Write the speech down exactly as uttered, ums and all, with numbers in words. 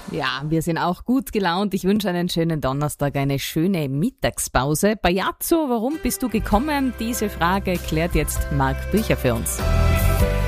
Ja, wir sind auch gut gelaunt. Ich wünsche einen schönen Donnerstag, eine schöne Mittagspause. Bajazzo, warum bist du gekommen? Diese Frage klärt jetzt Marc Bücher für uns.